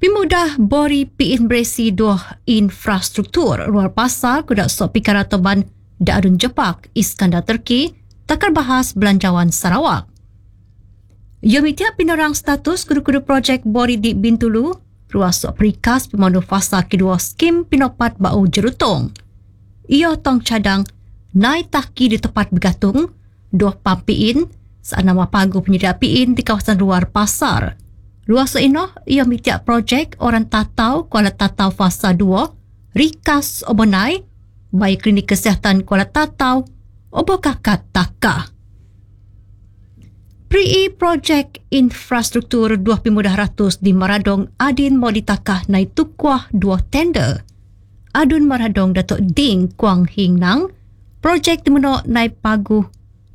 Pimudah bori piin beresi doh infrastruktur luar pasar kuda sok pikaratoban da adun Jepak Iskandar Turki takar bahas belanjawan Sarawak. Yomitia pinorang status kudu-kudu projek bori di Bintulu ruas sok perikas pemandu fasa kedua skim pinopat bau jerutong. Ia tong cadang naik taki di tempat bergantung doh pampiin saat nama pagu penyedia piin di kawasan luar pasar. Ruas ino ia mitiak projek orang tatau Kuala Tatau fasa 2 rikas obonai baik klinik kesihatan Kuala Tatau obo kakat taka. Pri projek infrastruktur 2.100 di Maradong adin mau ditakah naik tukuah 2 tender. Adun Maradong Datuk Ding Kuang Hing Nang projek dimuno naik pagung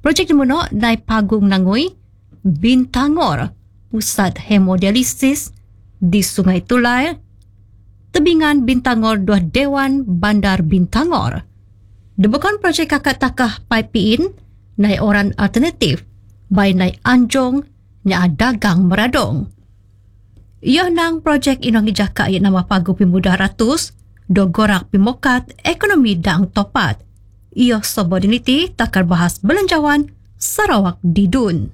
nangui Bintangor pusat hemodialisis di Sungai Tulai, tebingan Bintangor Dua Dewan Bandar Bintangor. Debekon projek kakak takah paipiin naik orang alternatif, by naik anjong, nya dagang Meradong. Ia nang projek inong ijaka ia nama pagu pimudah ratus, do gorak pimokat ekonomi dang topat. Ia subordinity takar bahas belanjawan Sarawak Didun.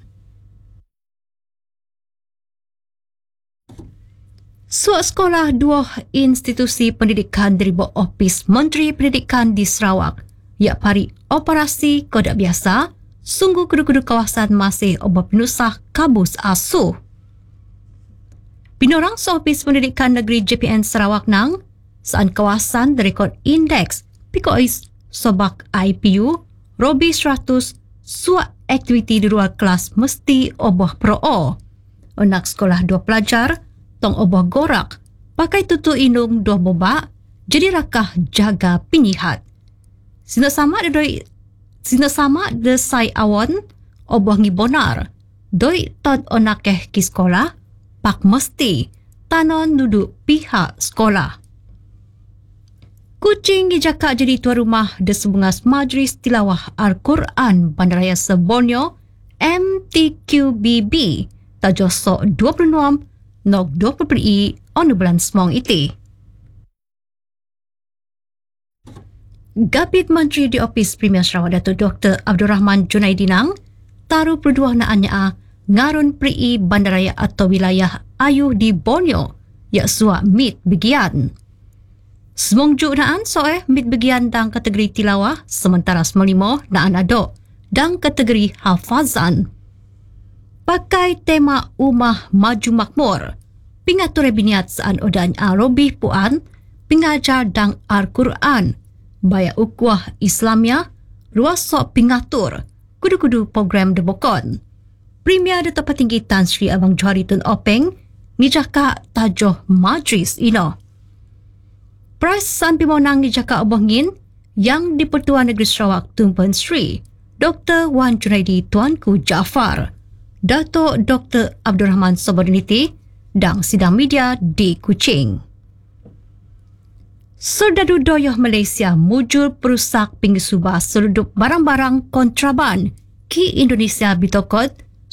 Suat sekolah dua institusi pendidikan dari Ofis Menteri Pendidikan di Sarawak, ia pari operasi kodak biasa, sungguh kudu-kudu kawasan masih obat penusah kabus asuh. Pinorang Ofis Pendidikan Negeri JPN Sarawak nang, saan kawasan direkod indeks PIKOIS Sobak IPU, Robi 100, suat aktiviti di luar kelas mesti obah pro-o. Anak sekolah 2 pelajar, tong obah gorak, pakai tutu inung 2 bobak, jadi rakah jaga pinyihat. Sina sama desai awan, obah ngibonar, doi tad onakeh ki sekolah, pak mesti, tanon duduk pihak sekolah. Kucing dijaka jadi tuan rumah Desebungas Majlis Tilawah Al-Quran Bandaraya Borneo MTQBB tajosok 26 nok 20 on bulan semong iti. Gabit Menteri di Ofis Premier Sarawak Datuk Dr. Abdul Rahman Junaidinang taruh perduanaannya ngarun pri bandaraya atau wilayah ayuh di Borneo ya suak mit begian. Semong naan soeh mit bagian dang kategori tilawah sementara semelimo naan adok dang kategori hafazan. Pakai tema Umah Maju Makmur, pingatur biniat saan odan Arobih puan, pingajar dang Al-Quran, baya ukuah Islamia, ruas sok pingatur, kudu-kudu program debokon. Premier Datuk Tinggi Tan Sri Abang Johari Tun Openg, ngijaka tajoh majlis ino. Prais San Pimonang di Jaka Obongin yang di Pertuan Negeri Sarawak Tumpuan Sri Dr. Wan Junaidi Tuanku Jaafar, Datuk Dr. Abdul Rahman Subordinity dan sidang media di Kuching. Serdadu Doyoh Malaysia mujur perusak pinggir subah seludup barang-barang kontraban ki Indonesia bitokot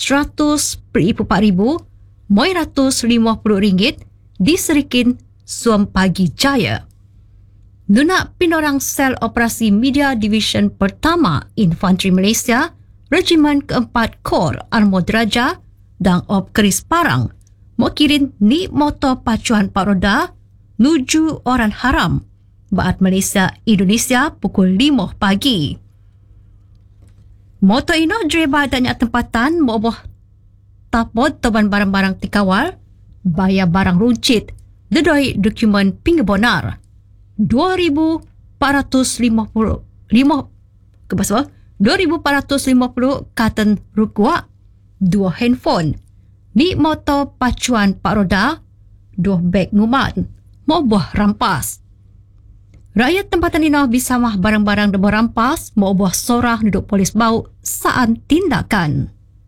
RM104,450 di Serikin Suam Pagi Jaya. Nunak pinorang sel operasi media division pertama Infanteri Malaysia, Regimen keempat Kor Armor Deraja dan Op Keris Parang mokirin ni motor pacuan pak roda nuju orang haram baat Malaysia Indonesia pukul 5 pagi. Motor ino dreba adanya tempatan moboh tapot toban barang-barang tikawal, bayar barang runcit, dedoi dokumen pingebonar. 2,450 karton rukua, 2 handphone, ni motor pacuan pak roda, 2 beg ngumat, moboh rampas. Rakyat tempatan ini bisa mah barang-barang debo rampas, moboh sorah duduk polis bau saat tindakan.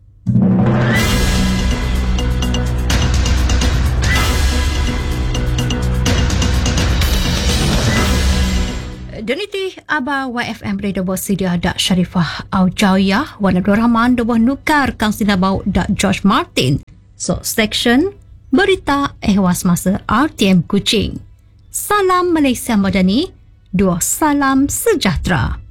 Doniti Aba YFM Radio Bosidia dak Sharifah Aujawiyah Wan Abdul Rahman doboh nukar Kang Sinabau dak George Martin. So section Berita ehwas masa RTM Kuching. Salam Malaysia Madani, dua salam sejahtera.